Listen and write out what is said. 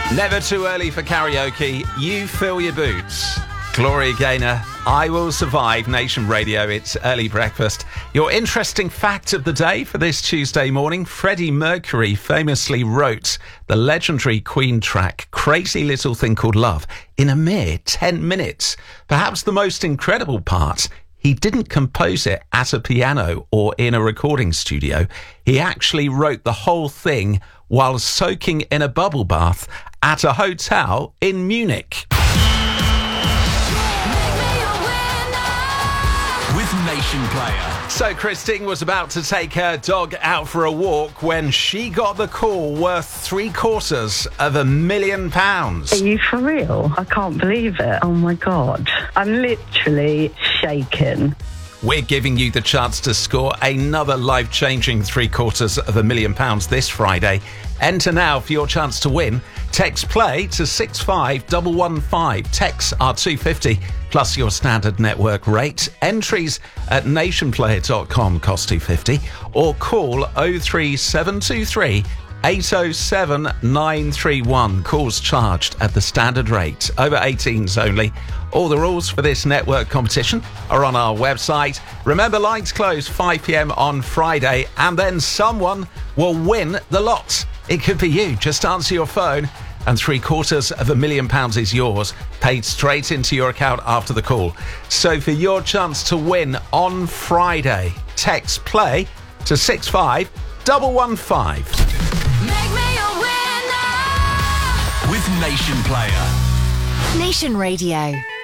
Never too early for karaoke. You fill your boots. Gloria Gaynor, I Will Survive, Nation Radio. It's early breakfast. Your interesting fact of the day for this Tuesday morning: Freddie Mercury famously wrote the legendary Queen track Crazy Little Thing Called Love in a mere 10 minutes. Perhaps the most incredible part: he didn't compose it at a piano or in a recording studio. He actually wrote the whole thing while soaking in a bubble bath at a hotel in Munich. With Nation Player. So Christine was about to take her dog out for a walk when she got the call worth £750,000. Are you for real? I can't believe it. Oh my God. I'm literally shaken. We're giving you the chance to score another life-changing £750,000 this Friday. Enter now for your chance to win. Text play to 65115. Texts are £250 plus your standard network rate. Entries at nationplayer.com cost £250 or call 03723 807 931. Calls charged at the standard rate. Over 18s only. All the rules for this network competition are on our website. Remember, lines close 5 p.m. on Friday, and then someone will win the lot. It could be you. Just answer your phone and £750,000 is yours, paid straight into your account after the call. So for your chance to win on Friday, text play to 65115. Make me a winner with Nation Player. Nation Radio.